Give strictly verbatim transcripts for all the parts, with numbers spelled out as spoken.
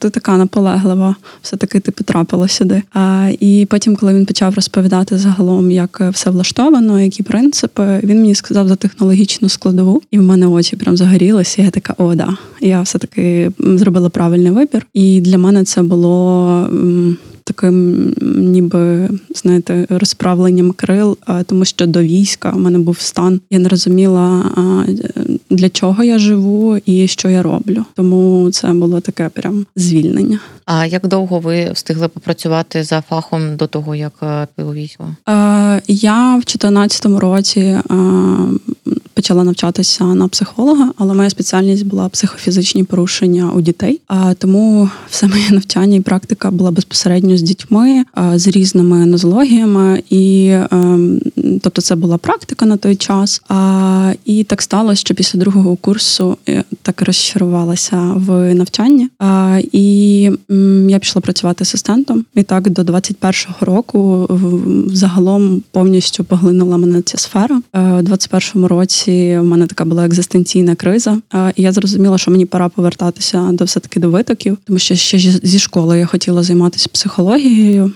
ти така наполеглива, все-таки ти потрапила сюди. А, і потім, коли він почав розповідати загалом, як все влаштовано, які принципи, він мені сказав за технологічну складову, і в мене очі прям загорілися, і я така, о, да, я все-таки зробила правильний вибір. І для мене це було м, таким, ніби, знаєте, розправленням крил, тому що до війська в мене був стан. Я не розуміла, для чого я живу і що я роблю. Тому це було таке прям звільнення. А як довго ви встигли попрацювати за фахом до того, як піли у військо? Я в чотирнадцятому році почала навчатися на психолога, але моя спеціальність була психофізичні порушення у дітей. Тому все моє навчання і практика була безпосередньо з дітьми, з різними нозологіями. І, тобто це була практика на той час. І так сталося, що після другого курсу я так розчарувалася в навчанні. І я пішла працювати асистентом. І так до двадцять першого року загалом повністю поглинула мене ця сфера. У двадцять першому році в мене така була екзистенційна криза. І я зрозуміла, що мені пора повертатися до все-таки до витоків, тому що ще зі школи я хотіла займатися психологією.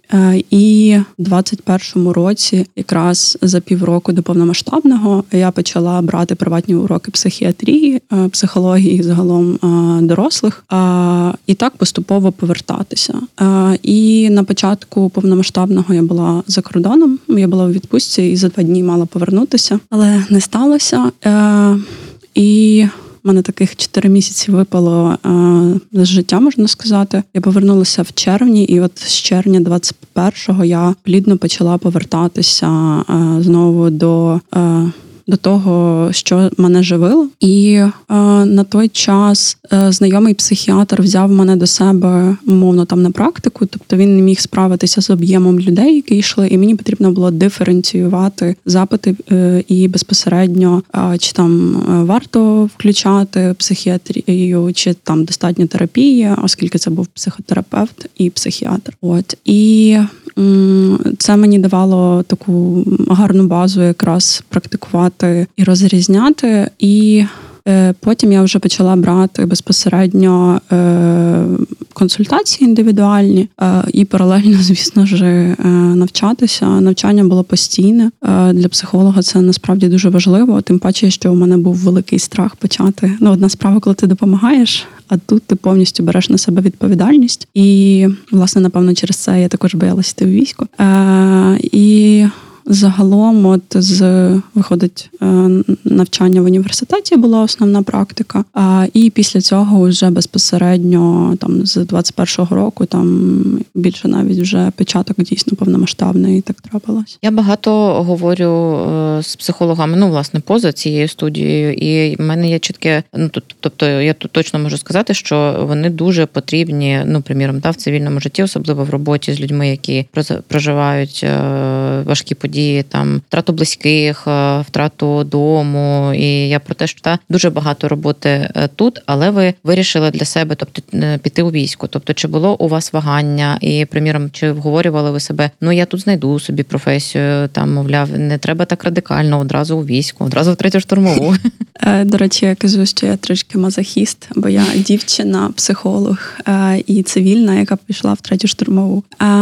І в двадцять першому році, якраз за півроку до повномасштабного, я почала брати приватні уроки психіатрії, психології загалом дорослих, і так поступово повертатися. І на початку повномасштабного я була за кордоном, я була у відпустці і за два дні мала повернутися, але не сталося. І у мене таких чотири місяці випало е, з життя, можна сказати. Я повернулася в червні, і от з червня двадцять першого я плідно почала повертатися е, знову до... Е, до того, що мене живило. І е, на той час е, знайомий психіатр взяв мене до себе, умовно, там на практику, тобто він не міг справитися з об'ємом людей, які йшли, і мені потрібно було диференціювати запити е, і безпосередньо, е, чи там е, варто включати психіатрію, чи там достатньо терапії, оскільки це був психотерапевт і психіатр. От. І це мені давало таку гарну базу якраз практикувати і розрізняти. І е, потім я вже почала брати безпосередньо е, консультації індивідуальні е, і паралельно, звісно ж, е, навчатися. Навчання було постійне. Е, для психолога це насправді дуже важливо, тим паче, що у мене був великий страх почати. Ну, одна справа, коли ти допомагаєш, а тут ти повністю береш на себе відповідальність. І, власне, напевно, через це я також боялася йти у військо. Е, і загалом, от з виходить навчання в університеті була основна практика. А і після цього вже безпосередньо там з двадцять першого року там більше навіть вже початок дійсно повномасштабний, і так трапилось. Я багато говорю з психологами, ну, власне, поза цією студією, і в мене є чітке, ну, тобто я тут точно можу сказати, що вони дуже потрібні, ну, приміром, та, в цивільному житті, особливо в роботі з людьми, які проживають важкі події, там втрату близьких, втрату дому. І я про те, що та дуже багато роботи тут, але ви вирішили для себе, тобто піти у військо. Тобто, чи було у вас вагання, і, приміром, чи вговорювали ви себе, ну я тут знайду собі професію, там, мовляв, не треба так радикально одразу у війську, одразу в третю штурмову. До речі, я кажу, що я трішки мазохіст, бо я дівчина, психолог і цивільна, яка пішла в третю штурмову.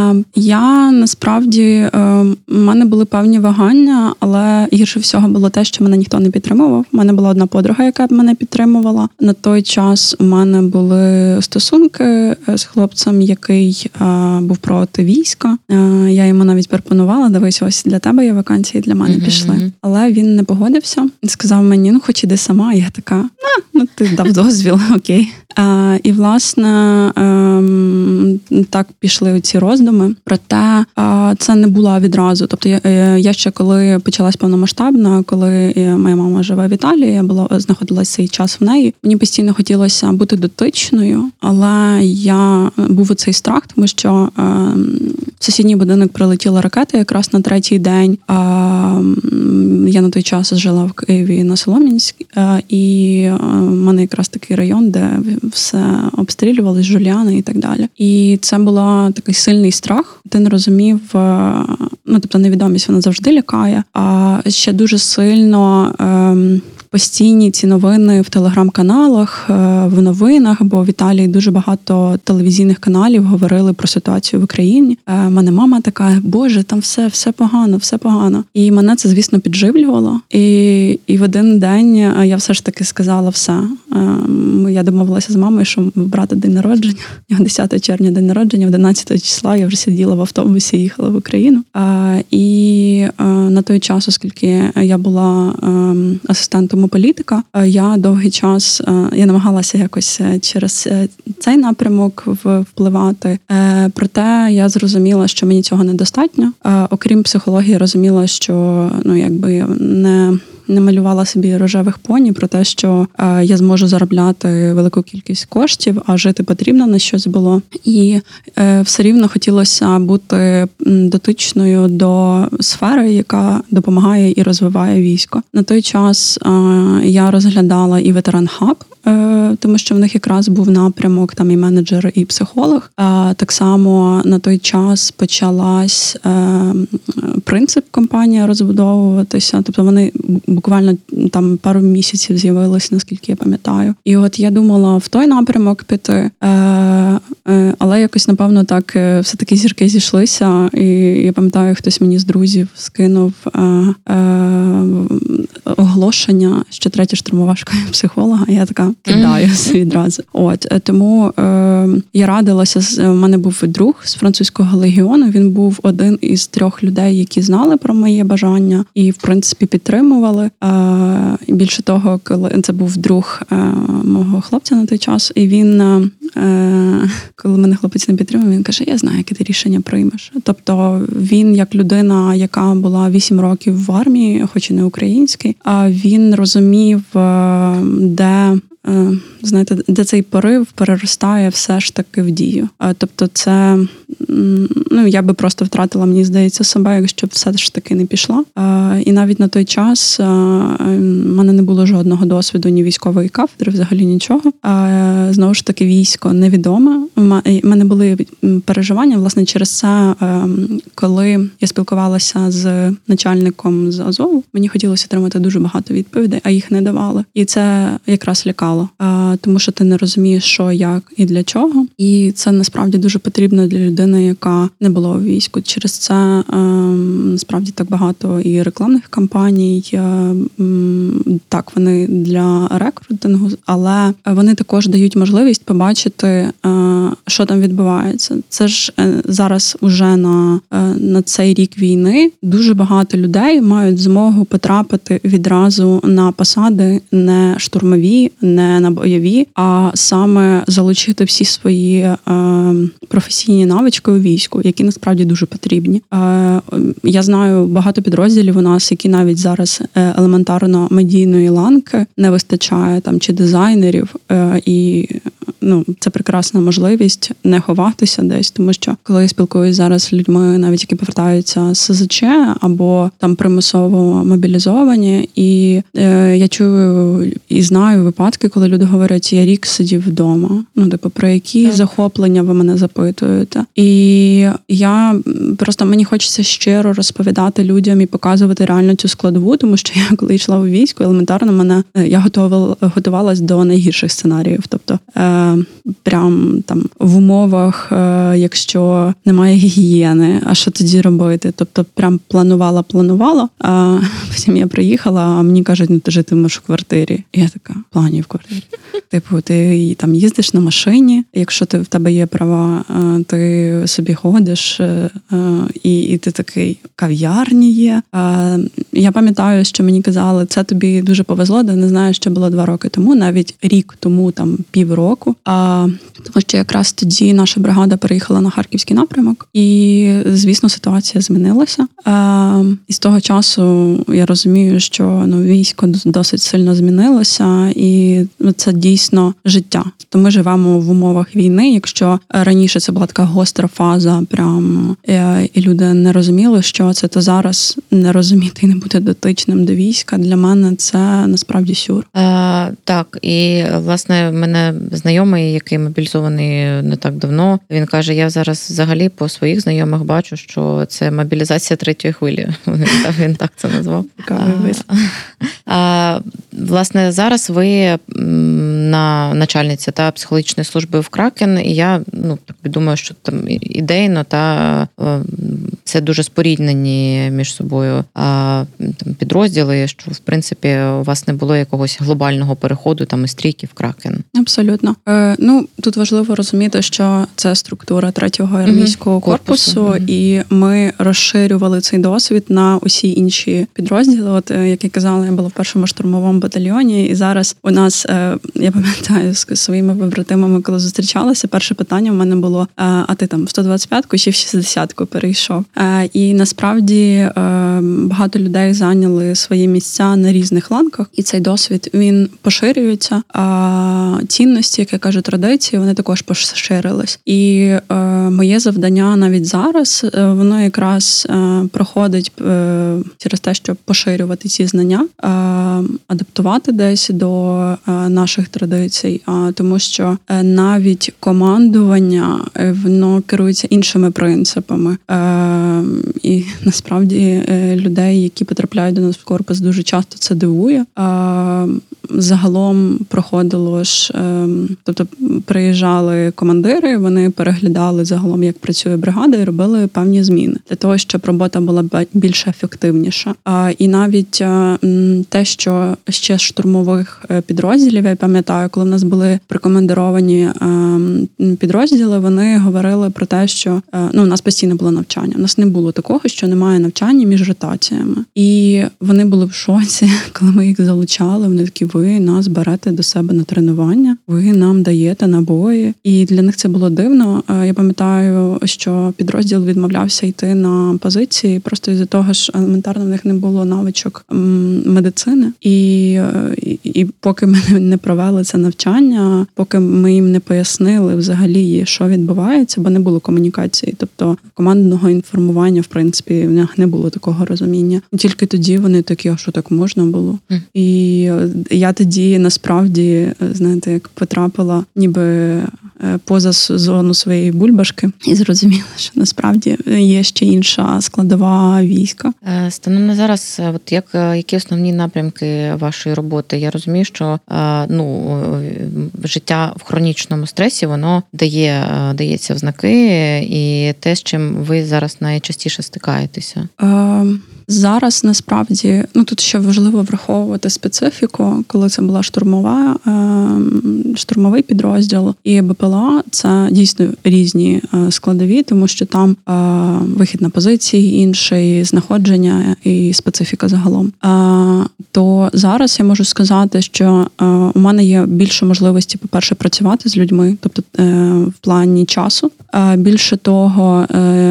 Я, насправді, в мене були певні вагання, але гірше всього було те, що мене ніхто не підтримував. У мене була одна подруга, яка мене підтримувала. На той час у мене були стосунки з хлопцем, який був проти війська. Я йому навіть пропонувала, дивись, ось для тебе є вакансії, для мене mm-hmm. пішли. Але він не погодився. Сказав мені, ну хоч іди сама. Я така, а, ну ти дав дозвіл, окей. А, і, власне, ем, так пішли ці роздуми. Проте а, це не було відразу. Тобто я, я ще коли почалась повномасштабна, коли моя мама живе в Італії, я була знаходилася цей час в неї. Мені постійно хотілося бути дотичною, але я був у цей страх, тому що ем, в сусідній будинок прилетіла ракета якраз на третій день. А, я на той час жила в Києві на Солом'янськ, і в мене якраз такий район, де все обстрілювали, жуляни і так далі. І це був такий сильний страх. Ти не розумів, ну, тобто невідомість, вона завжди лякає, а ще дуже сильно ем, постійні ці новини в телеграм-каналах, в новинах, бо в Італії дуже багато телевізійних каналів говорили про ситуацію в Україні. У мене мама така: Боже, там все, все погано, все погано. І мене це, звісно, підживлювало. І, і в один день я все ж таки сказала все. Я домовилася з мамою, що в брата день народження. Його десятого червня день народження, одинадцятого числа я вже сиділа в автобусі і їхала в Україну. І на той час, оскільки я була асистентом у політика, я довгий час, я намагалася якось через цей напрямок впливати. Проте я зрозуміла, що мені цього недостатньо. Окрім психології, розуміла, що ну якби не не малювала собі рожевих поні про те, що е, я зможу заробляти велику кількість коштів, а жити потрібно на щось було. І е, все рівно хотілося бути дотичною до сфери, яка допомагає і розвиває військо. На той час е, я розглядала і ветеран-хаб, е, тому що в них якраз був напрямок, там і менеджер, і психолог. А так само на той час почалась е, принцип компанія розбудовуватися, тобто вони буквально там пару місяців з'явилися, наскільки я пам'ятаю. І от я думала в той напрямок піти, е, е, але якось, напевно, так все-таки зірки зійшлися. І я пам'ятаю, хтось мені з друзів скинув е, е, оголошення, що третя штурмова школа психолога, і я така кидаюся відразу. От, тому е, я радилася, в мене був друг з французького легіону, він був один із трьох людей, які знали про моє бажання і, в принципі, підтримували. Е, більше того, коли це був друг е, мого хлопця на той час, і він, е, коли мене хлопець не підтримав, він каже: я знаю, яке ти рішення приймеш. Тобто він, як людина, яка була вісім років в армії, хоч і не український, а він розумів, де, знаєте, де цей порив переростає все ж таки в дію. Тобто це, ну, я би просто втратила, мені здається, себе, якщо б все ж таки не пішла. І навіть на той час в мене не було жодного досвіду, ні військової кафедри, взагалі нічого. Знову ж таки, військо невідоме. У мене були переживання, власне, через це, коли я спілкувалася з начальником з Азову, мені хотілося отримати дуже багато відповідей, а їх не давали. І це якраз лякало. Тому що ти не розумієш, що, як і для чого. І це насправді дуже потрібно для людини, яка не була у війську. Через це насправді так багато і рекламних кампаній. Так, вони для рекрутингу, але вони також дають можливість побачити, що там відбувається. Це ж зараз уже на, на цей рік війни дуже багато людей мають змогу потрапити відразу на посади не штурмові, не на бойові, а саме залучити всі свої е, професійні навички у війську, які насправді дуже потрібні. Е, я знаю багато підрозділів у нас, які навіть зараз е, елементарно медійної ланки не вистачає, там, чи дизайнерів, е, і ну, це прекрасна можливість не ховатися десь, тому що коли я спілкуюся зараз з людьми, навіть які повертаються з СЗЧ або там примусово мобілізовані, і е, я чую і знаю випадки, коли люди говорять: я рік сидів вдома. Ну, типу, про які так. захоплення ви мене запитуєте? І я просто, мені хочеться щиро розповідати людям і показувати реально цю складову, тому що я, коли йшла у війську, елементарно мене, я готувала, готувалась до найгірших сценаріїв. Тобто, е, прям там в умовах, е, якщо немає гігієни, а що тоді робити? Тобто, прям планувала, планувала, а потім я приїхала, а мені кажуть: ну, ти житимеш в квартирі. І я така: плані в квартирі. Типу, ти там їздиш на машині, якщо ти, в тебе є права, ти собі ходиш, і, і ти такий: кав'ярні є. Я пам'ятаю, що мені казали: це тобі дуже повезло, де не знаю, що було два роки тому, навіть рік тому, там півроку. А, тому що якраз тоді наша бригада переїхала на Харківський напрямок, і, звісно, ситуація змінилася. А, і з того часу я розумію, що ну, військо досить сильно змінилося, і це дійсно життя. То ми живемо в умовах війни. Якщо раніше це була така гостра фаза, прям і люди не розуміли, що це, то зараз не розуміти і не бути дотичним до війська, для мене це насправді сюр. А, так, і власне мене знайомий, який мобілізований не так давно, він каже, я зараз взагалі по своїх знайомих бачу, що це мобілізація третьої хвилі. Він так це назвав. А, власне, зараз ви на начальниця та психологічної служби в Кракен, і я ну, так думаю, що там ідейно та це дуже споріднені між собою а, там, підрозділи, що, в принципі, у вас не було якогось глобального переходу там із трійки в Кракен. Абсолютно. Е, ну, тут важливо розуміти, що це структура третього армійського mm-hmm. корпусу, mm-hmm. і ми розширювали цей досвід на усі інші підрозділи. От, як я казала, я була в першому штурмовому батальйоні, і зараз у нас, е, я пам'ятаю, з своїми побратимами, коли зустрічалися, перше питання в мене було, а ти там в сто двадцять п'ятку чи в шістдесятку перейшов? Е, і насправді е, багато людей зайняли свої місця на різних ланках, і цей досвід, він поширюється, а цінності, як я кажу, традиції, вони також поширились. І е, моє завдання навіть зараз, е, воно якраз е, проходить е, через те, щоб поширювати ці знання, е, адаптувати десь до е, наших традицій, а, тому що е, навіть командування, е, воно керується іншими принципами. Е, і насправді е, людей, які потрапляють до нас в корпус, дуже часто це дивує. Е, загалом проходило ж, е, тобто приїжджали командири, вони переглядали загалом, як працює бригада, і робили певні зміни для того, щоб робота була більш ефективніша. А, і навіть е, те, що ще з штурмових підрозділів, я пам'ятаю, коли в нас були прикомандировані е, підрозділи, вони говорили про те, що е, ну, у нас постійно було навчання. У нас не було такого, що немає навчання між ротаціями. І вони були в шоці, коли ми їх залучали. Вони такі, ви нас берете до себе на тренування, ви нам даєте набої. І для них це було дивно. Я пам'ятаю, що підрозділ відмовлявся йти на позиції, просто із-за того, що елементарно в них не було навичок медицини. І, і, і поки ми не провели це навчання, поки ми їм не пояснили взагалі, що відбувається, бо не було комунікації. Тобто командного інформування, в принципі, в них не було такого розуміння. Тільки тоді вони такі, а що так можна було? Mm. І я тоді, насправді, знаєте, як потрапила ніби поза зону своєї бульбашки і зрозуміла, що насправді є ще інша складова війська. Станом на зараз, от як, які основні напрямки вашої роботи? Я розумію, що ну, життя в хронічному стресі, воно дає, дається в знаки, і те, з чим ви зараз найчастіше стикаєтеся? Зараз, насправді, ну тут ще важливо враховувати специфіку, коли це була штурмова, штурмовий підрозділ і БПЛА, це дійсно різні складові, тому що там вихід на позиції інший, знаходження і специфіка загалом. То зараз я можу сказати, що у мене є більше можливості, по-перше, працювати з людьми, тобто в плані часу. Більше того,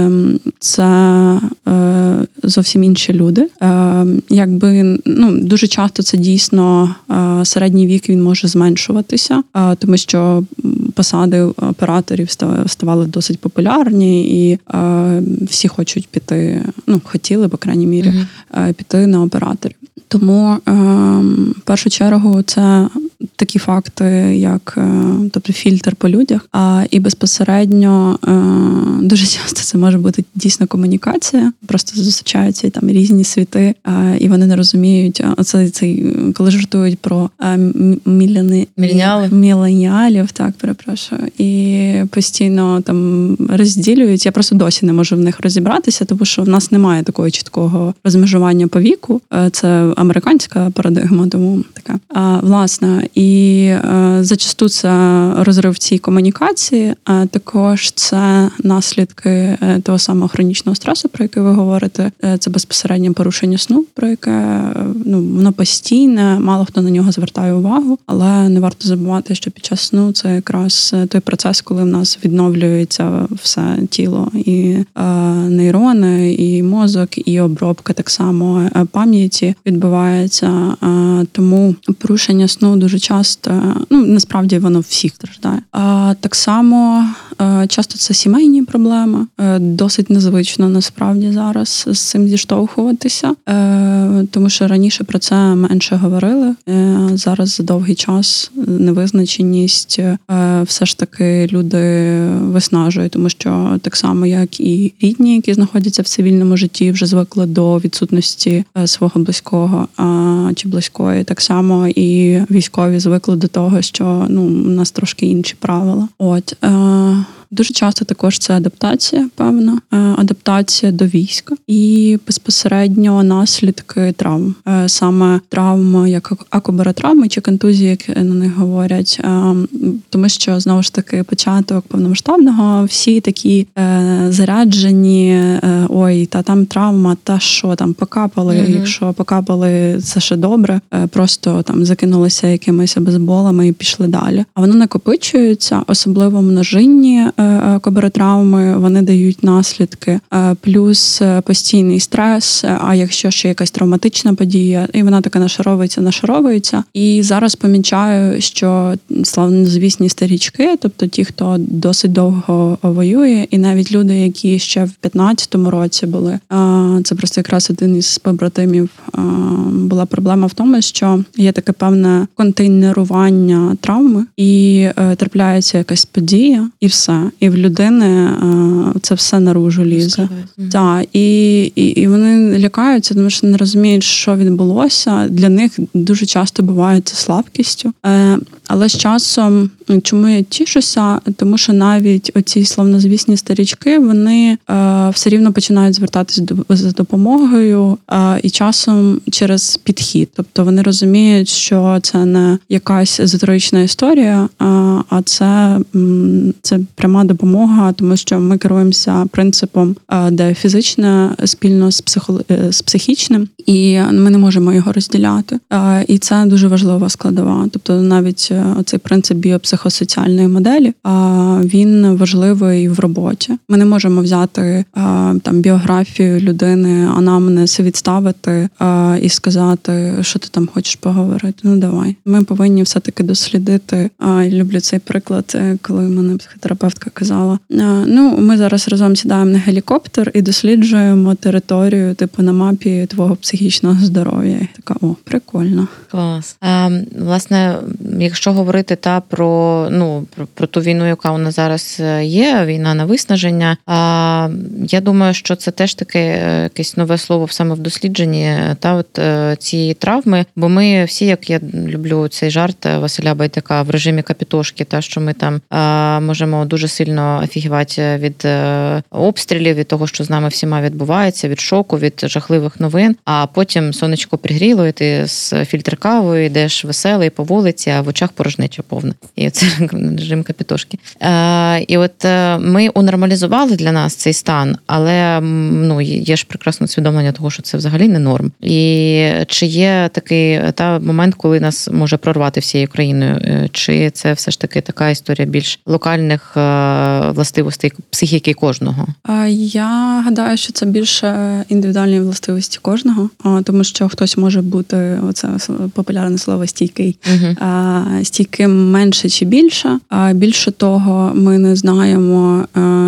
це зовсім інші люди. Якби, ну, дуже часто це дійсно середній вік, він може зменшуватися, тому що посади операторів ставали досить популярні, і всі хочуть піти, ну, хотіли, по крайній мірі, mm-hmm. піти на операторів. Тому, в першу чергу, це такі факти, як тобто фільтр по людях, а і безпосередньо дуже часто це може бути дійсно комунікація. Просто зустрічаються там різні світи, і вони не розуміють. Оце цей, коли жартують про міляни... міленіалів. міленіалів, так, перепрошую, і постійно там розділюють. Я просто досі не можу в них розібратися, тому що в нас немає такого чіткого розмежування по віку. Це американська парадигма, тому така. А, власне, і а, зачасту це розрив цій комунікації, а також це наслідки того самого хронічного стресу, про який ви говорите. Це безпосередньо порушення сну, про яке, ну, воно постійне, мало хто на нього звертає увагу, але не варто забувати, що під час сну це якраз той процес, коли в нас відновлюється все тіло, і а, нейрони, і мозок, і обробка так само пам'яті відбувається. А, тому порушення сну дуже часто, ну, насправді воно всіх страждає. А так само Часто це сімейні проблеми. Досить незвично насправді зараз з цим зіштовхуватися, тому що раніше про це менше говорили. Зараз за довгий час невизначеність все ж таки люди виснажують, тому що так само, як і рідні, які знаходяться в цивільному житті, вже звикли до відсутності свого близького чи близької. Так само і військові звикли до того, що ну, у нас трошки інші правила. От. Дуже часто також це адаптація, певна, адаптація до війська і безпосередньо наслідки травм. Саме травми, як акубаротравми чи контузії, як на них говорять. Тому що, знову ж таки, початок повномасштабного, всі такі заряджені, ой, та там травма, та що, там покапали, mm-hmm. якщо покапали, це ще добре, просто там закинулися якимись обезболами і пішли далі. А воно накопичується, особливо в множинні акубаротравми, вони дають наслідки, плюс постійний стрес, а якщо ще якась травматична подія, і вона така нашаровується, нашаровується. І зараз помічаю, що славнозвісні старічки, тобто ті, хто досить довго воює, і навіть люди, які ще в п'ятнадцятому році були, це просто якраз один із побратимів, була проблема в тому, що є таке певне контейнерування травми, і трапляється якась подія, і все. І в людини це все наружу лізе. Так, і, і, і вони лякаються, тому що не розуміють, що відбулося. Для них дуже часто буває це слабкістю. Але з часом, чому я тішуся, тому що навіть оці славнозвісні старічки, вони е, все рівно починають звертатись до, за допомогою е, і часом через підхід. Тобто вони розуміють, що це не якась езотерична історія, е, а це, м, це пряма допомога, тому що ми керуємося принципом, е, де фізичне спільно з, психо, е, з психічним, і ми не можемо його розділяти. Е, і це дуже важлива складова. Тобто навіть цей принцип біопсихосоціальної моделі, він важливий в роботі. Ми не можемо взяти там біографію людини, анамнез відставити і сказати, що ти там хочеш поговорити. Ну, давай. Ми повинні все-таки дослідити. Я люблю цей приклад, коли мене психотерапевтка казала, ну, ми зараз разом сідаємо на гелікоптер і досліджуємо територію, типу, на мапі твого психічного здоров'я. І така, о, прикольно. Клас. А, власне, якщо говорити та про, ну, про, про ту війну, яка у нас зараз є, війна на виснаження, а, я думаю, що це теж таке якесь нове слово саме в дослідженні та от ці травми, бо ми всі, як я люблю цей жарт Василя Байдяка, в режимі капітошки, та що ми там а, можемо дуже сильно офігівати від обстрілів, від того, що з нами всіма відбувається, від шоку, від жахливих новин, а потім сонечко пригріло, і ти з фільтр кави йдеш веселий по вулиці, а в очах порожнеча повна. І це режим капітошки. Е, і от ми унормалізували для нас цей стан, але ну, є ж прекрасне усвідомлення того, що це взагалі не норм. І чи є такий та момент, коли нас може прорвати всією країною? Чи це все ж таки така історія більш локальних властивостей психіки кожного? Я гадаю, що це більше індивідуальні властивості кожного, тому що хтось може бути, оце популярне слово, стійкий. Uh-huh. Стійким менше чи більше. Більше того, ми не знаємо,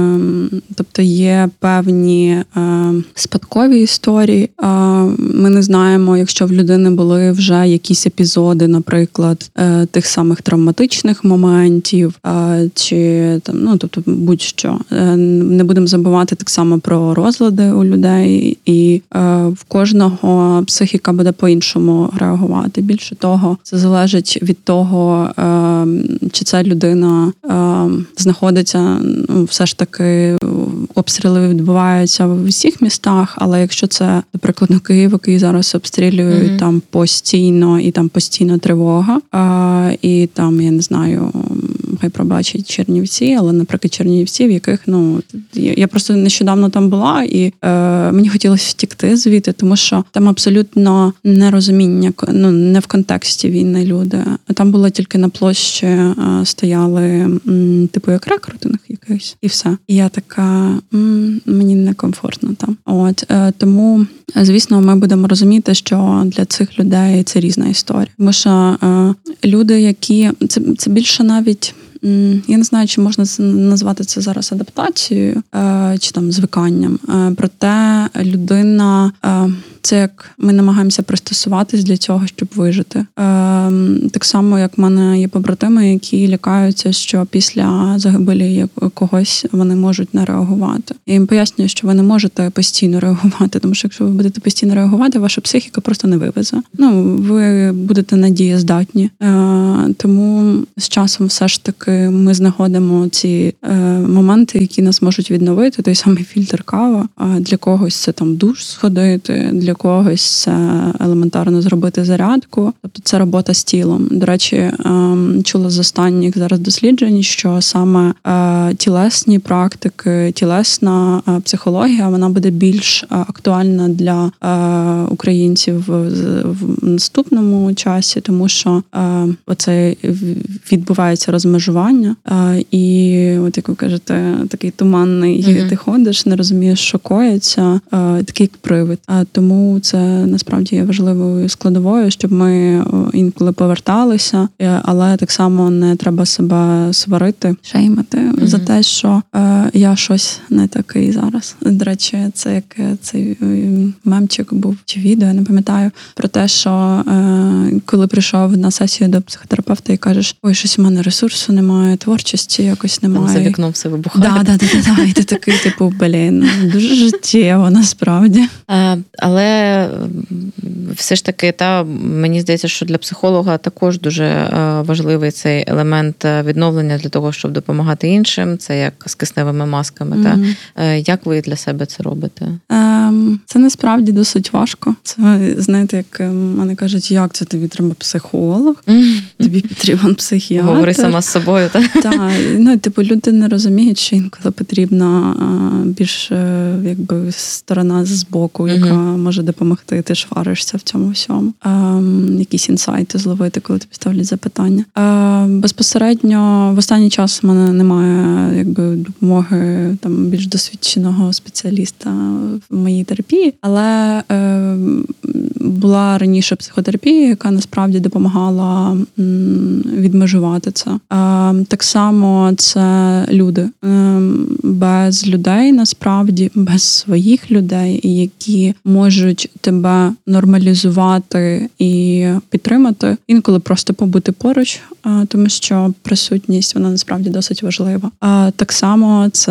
тобто є певні спадкові історії. Ми не знаємо, якщо в людини були вже якісь епізоди, наприклад, тих самих травматичних моментів, чи там, ну, тобто будь-що. Не будемо забувати так само про розлади у людей, і в кожного психіка буде по-іншому реагувати. Більше того, це залежить від того, чи ця людина знаходиться, ну, все ж таки, обстріли відбуваються в усіх містах, але якщо це, наприклад, Київ, який зараз обстрілюють, mm-hmm. там постійно, і там постійно тривога, і там, я не знаю, хай пробачать Чернівці, але, наприклад, Чернівці, в яких, ну, я просто нещодавно там була, і е, мені хотілося втікти звідти, тому що там абсолютно нерозуміння, ну, не в контексті війни люди. Там було тільки на площі, е, стояли, м, типу, як рекрутинг якийсь, і все. І я така, м, мені некомфортно там. От, е, тому, звісно, ми будемо розуміти, що для цих людей це різна історія. Тому що е, люди, які, це, це більше навіть я не знаю, чи можна назвати це зараз адаптацією чи там звиканням. Проте людина, це як ми намагаємося пристосуватись для цього, щоб вижити. Так само, як в мене є побратими, які лякаються, що після загибелі когось вони можуть не реагувати. Я їм пояснюю, що ви не можете постійно реагувати, тому що якщо ви будете постійно реагувати, ваша психіка просто не вивезе. Ну, ви будете недієздатні. Тому з часом все ж таки ми знаходимо ці моменти, які нас можуть відновити. Той самий фільтр кава. Для когось це там душ сходити, для когось це елементарно зробити зарядку. Тобто це робота з тілом. До речі, чула з останніх зараз досліджень, що саме тілесні практики, тілесна психологія, вона буде більш актуальна для українців в наступному часі, тому що оце відбувається розмежування. І от як ви кажете, такий туманний, mm-hmm. ти ходиш, не розумієш, що коїться, такий як привид. Тому це насправді є важливою складовою, щоб ми інколи поверталися, але так само не треба себе сварити, шеймати mm-hmm. за те, що я щось не такий зараз. До речі, це як цей мемчик був, чи відео, я не пам'ятаю, про те, що коли прийшов на сесію до психотерапевта і кажеш, ой, щось у мене ресурсу немає, творчості якось немає. Там за вікном все вибухає. Да, да, да, да, і ти такий, типу, блін, дуже життєво насправді. А, але все ж таки, та, мені здається, що для психолога також дуже важливий цей елемент відновлення для того, щоб допомагати іншим. Це як з кисневими масками. Mm-hmm. Та. Як ви для себе це робите? Ем, це насправді досить важко. Це, знаєте, як мене кажуть, як це тобі треба психолог? Mm-hmm. Тобі потрібен психіатр. Говори сама з собою, так? Так, ну, типу, люди не розуміють, що інколи потрібна більш, якби, сторона збоку, яка mm-hmm. може допомогти. Ти ж варишся в цьому всьому. Ем, якісь інсайти зловити, коли тобі ставлять запитання. Ем, безпосередньо в останній час в мене немає, якби, допомоги там більш досвідченого спеціаліста в моїй терапії, але е, була раніше психотерапія, яка насправді допомагала м, відмежувати це. Е, так само це люди. Е, без людей, насправді, без своїх людей, які можуть тебе нормалізувати і підтримати, інколи просто побути поруч, е, тому що присутність, вона насправді досить важлива. Е, так само це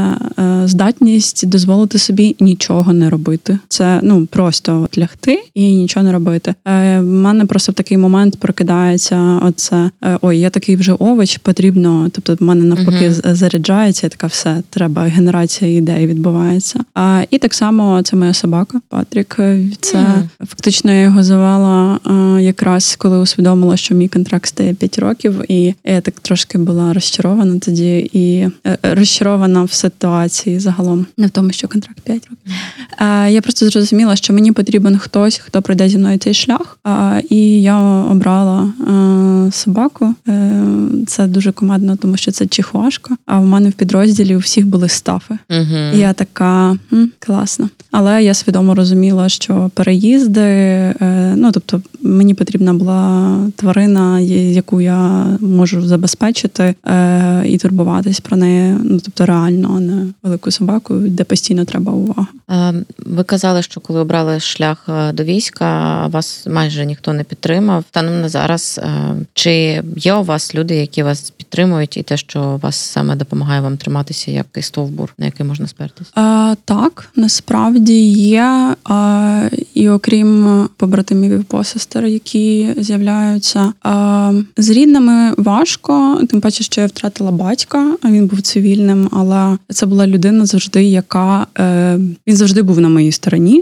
е, здатність дозволити собі нічого не робити. Це, ну, просто лягти і нічого не робити. Е, в мене просто в такий момент прокидається оце, е, ой, я такий вже овоч, потрібно, тобто в мене навпаки uh-huh. заряджається, я така, все, треба, генерація ідей відбувається. А, і так само це моя собака, Патрік. Це uh-huh. фактично я його завела а, якраз, коли усвідомила, що мій контракт стає п'ять років, і я так трошки була розчарована тоді, і е, розчарована в ситуації загалом. Не в тому, що контракт п'ять років. А, я просто зрозуміла, що мені потрібен хтось, хто пройде зі мною цей шлях, а, і я обрала а, собаку. Е, це дуже кумедно, тому що це чихуашка, а в мене в підрозділі у всіх були стафи. Uh-huh. І я така, м, класно. Але я свідомо розуміла, що переїзди, е, ну, тобто, мені потрібна була тварина, яку я можу забезпечити е, і турбуватись про неї, ну, тобто, реально, а не велику собаку, де постійно треба увага. Ви казали, що коли обрали шлях до війська, вас майже ніхто не підтримав. Станом на зараз, чи є у вас люди, які вас підтримують, і те, що вас саме допомагає вам триматися, як і стовбур, на який можна спертись? А, так, насправді є. А, і окрім побратимів і посестер, які з'являються. А, з рідними важко, тим паче, що я втратила батька, він був цивільним, але це була людина завжди, яка... Е, він завжди був на моїй стороні.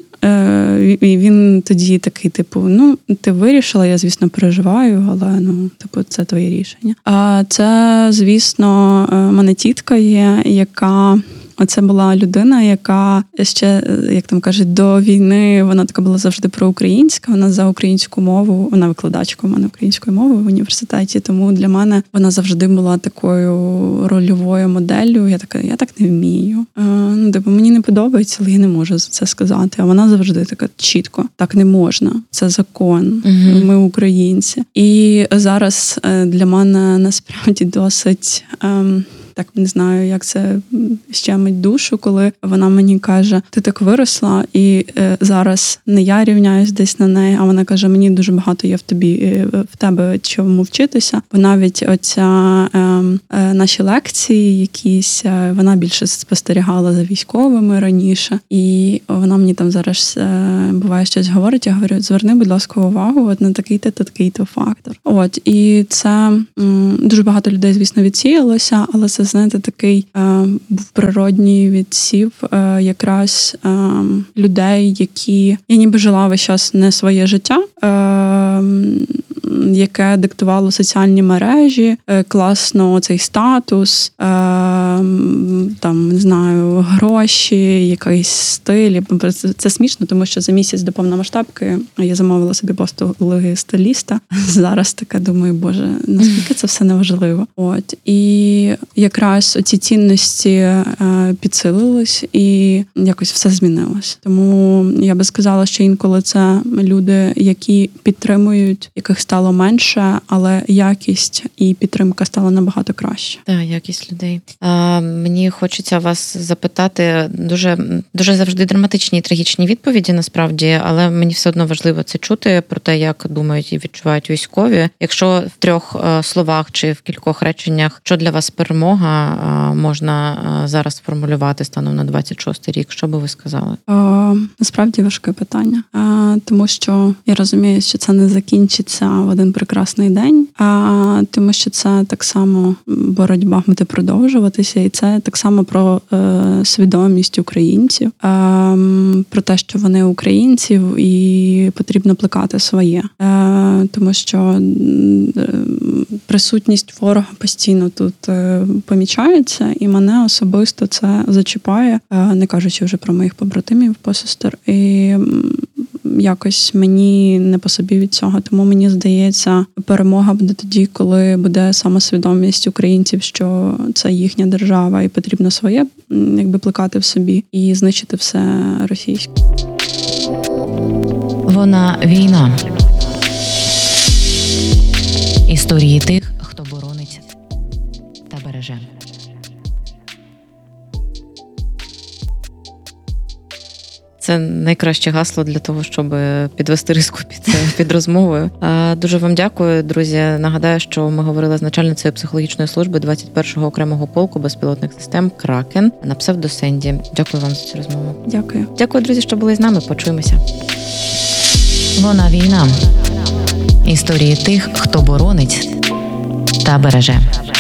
Е, і він тоді такий, типу, ну, ти вирішила, я, звісно, переживаю, але, ну, типу, це твоє рішення. А це, звісно, в мене тітка є, яка Це була людина, яка ще, як там кажуть, до війни вона така була завжди проукраїнська, вона за українську мову, вона викладачка у мене української мови в університеті, тому для мене вона завжди була такою рольовою моделлю. Я така, я так не вмію. Ну, типу, мені не подобається, але я не можу за це сказати. А вона завжди така чітко, так не можна, це закон, угу. Ми українці. І зараз для мене насправді досить... Ем, так, не знаю, як це щемить душу, коли вона мені каже, ти так виросла, і е, зараз не я рівняюсь десь на неї, а вона каже, мені дуже багато є в тобі, е, в тебе чому вчитися. Бо навіть оця е, е, наші лекції якісь, е, вона більше спостерігала за військовими раніше, і вона мені там зараз е, буває щось говорить, я говорю, зверни, будь ласка, увагу от на такий-то, такий-то фактор. От, і це м, дуже багато людей, звісно, відсіялося, але це, знаєте, такий е, був природній відсів е, якраз е, людей, які... Я ніби жила весь час не своє життя, е, яке диктувало соціальні мережі, е, класно цей статус, е, там, не знаю, гроші, якийсь стиль. Це, це смішно, тому що за місяць до повномасштабки я замовила собі послуги стиліста. Зараз така думаю, боже, наскільки це все неважливо. От. І якраз оці цінності е, підсилились і якось все змінилось. Тому я би сказала, що інколи це люди, які підтримують, яких стало менше, але якість і підтримка стала набагато краще. Так, якість людей. А, мені хочеться вас запитати, дуже, дуже завжди драматичні і трагічні відповіді, насправді, але мені все одно важливо це чути про те, як думають і відчувають військові. Якщо в трьох словах чи в кількох реченнях, що для вас перемога можна зараз сформулювати станом на двадцять шостий рік, що би ви сказали? О, насправді важке питання, а, тому що я розумію, що це не закінчиться в один прекрасний день, а тому що це так само боротьба буде продовжуватися, і це так само про е, свідомість українців, е, про те, що вони українців і потрібно плекати своє, е, тому що е, присутність ворога постійно тут е, помічається, і мене особисто це зачіпає, е, не кажучи вже про моїх побратимів, посестер, і якось мені не по собі від цього. Тому мені здається, перемога буде тоді, коли буде самосвідомість українців, що це їхня держава і потрібно своє якби плекати в собі і знищити все російське. Вона війна. Історії тих, хто боронить та береже. Це найкраще гасло для того, щоб підвести риску під, під розмовою. Дуже вам дякую, друзі. Нагадаю, що ми говорили з начальницею психологічної служби двадцять першого окремого полку безпілотних систем «Кракен» на псевдо Сенді. Дякую вам за цю розмову. Дякую. Дякую, друзі, що були з нами. Почуємося. Вона війна. Історії тих, хто боронить та береже.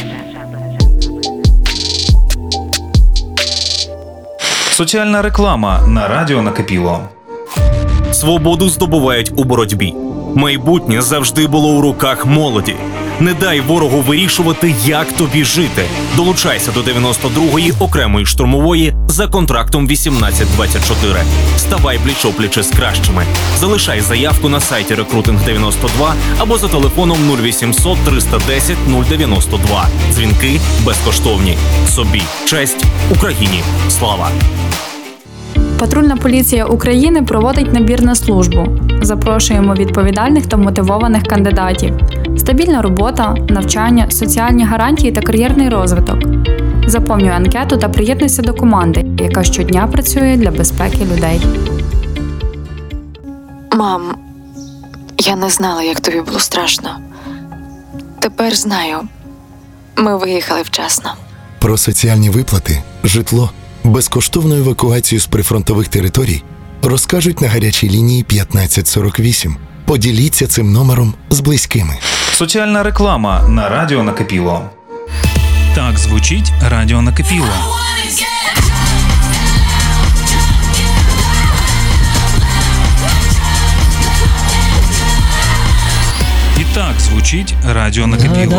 Соціальна реклама на радіо Накипіло. Свободу здобувають у боротьбі. Майбутнє завжди було у руках молоді. Не дай ворогу вирішувати, як тобі жити. Долучайся до дев'яносто другої окремої штурмової за контрактом вісімнадцять двадцять чотири. Ставай пліч-опліч із кращими. Залишай заявку на сайті Рекрутинг дев'яносто два або за телефоном нуль вісімсот триста десять нуль дев'яносто два. Дзвінки безкоштовні. Собі честь, Україні слава! Патрульна поліція України проводить набір на службу. Запрошуємо відповідальних та мотивованих кандидатів. Стабільна робота, навчання, соціальні гарантії та кар'єрний розвиток. Заповнюй анкету та приєднуйся до команди, яка щодня працює для безпеки людей. Мам, я не знала, як тобі було страшно. Тепер знаю. Ми виїхали вчасно. Про соціальні виплати, житло, безкоштовну евакуацію з прифронтових територій розкажуть на гарячій лінії п'ятнадцять сорок вісім. Поділіться цим номером з близькими. Соціальна реклама на радіо Накипіло. Так звучить радіо Накипіло. І так звучить радіо Накипіло.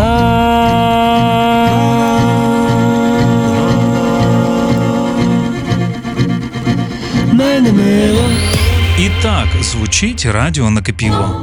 І так звучить радіо накипіло.